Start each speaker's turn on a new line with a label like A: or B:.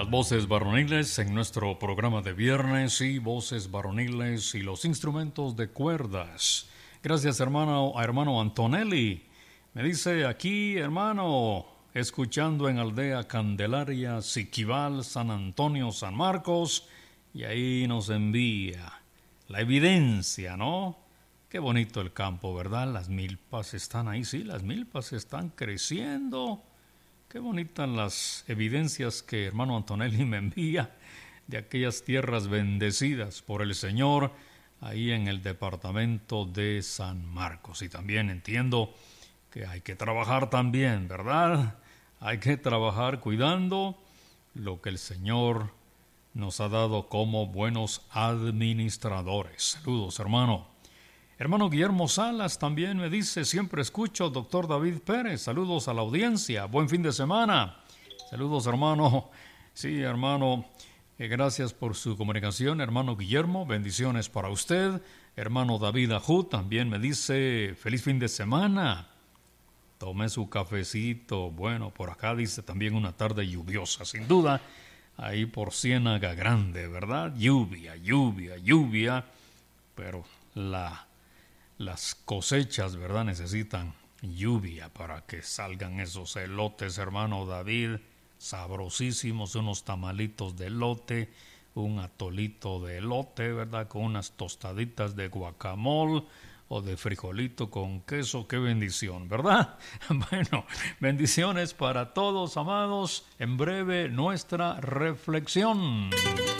A: Las voces varoniles en nuestro programa de viernes y voces varoniles y los instrumentos de cuerdas. Gracias hermano Antonelli. Me dice aquí, hermano, escuchando en Aldea Candelaria, Siquibal, San Antonio, San Marcos, y ahí nos envía la evidencia, ¿no? Qué bonito el campo, ¿verdad? Las milpas están ahí, sí, las milpas están creciendo. Qué bonitas las evidencias que hermano Antonelli me envía de aquellas tierras bendecidas por el Señor ahí en el departamento de San Marcos. Y también entiendo que hay que trabajar también, ¿verdad? Hay que trabajar cuidando lo que el Señor nos ha dado como buenos administradores. Saludos, hermano. Hermano Guillermo Salas también me dice, siempre escucho, doctor David Pérez, saludos a la audiencia, buen fin de semana. Saludos, hermano. Sí, hermano, gracias por su comunicación, hermano Guillermo, bendiciones para usted. Hermano David Ajú también me dice, feliz fin de semana. Tomé su cafecito, bueno, por acá dice también una tarde lluviosa, sin duda, ahí por Ciénaga Grande, ¿verdad? Lluvia, pero las cosechas, ¿verdad? Necesitan lluvia para que salgan esos elotes, hermano David, sabrosísimos, unos tamalitos de elote, un atolito de elote, ¿verdad? Con unas tostaditas de guacamole o de frijolito con queso, qué bendición, ¿verdad? Bueno, bendiciones para todos, amados. En breve, nuestra reflexión.